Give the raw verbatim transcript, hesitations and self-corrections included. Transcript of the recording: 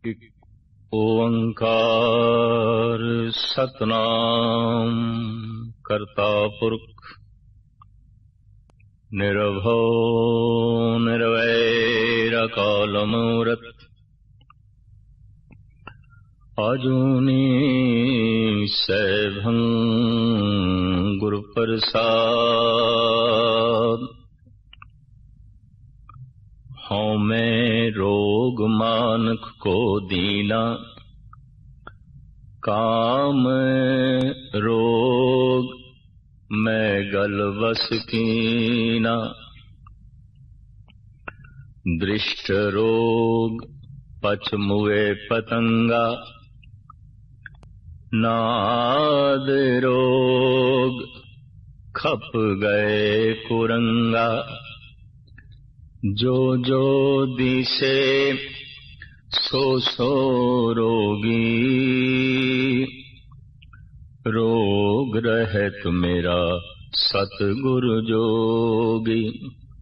ओंकार सतनाम करता पुरख निर्भो निर्वैर काल मूरत आजूनी सैभं गुरु प्रसाद। हूँ मैं रोग मानक को दीना, काम रोग मैं गल बस कीना। दृष्ट रोग पच मुए पतंगा, नाद रोग खप गए कुरंगा। जो जो दिसे सो सो रोगी, रोग रहत मेरा सतगुरु जोगी।